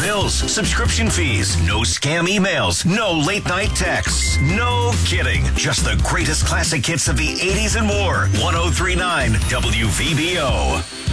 bills, subscription fees, no scam emails, no late night texts. No kidding. Just the greatest classic hits of the 80s and more. 103.9 WVBO.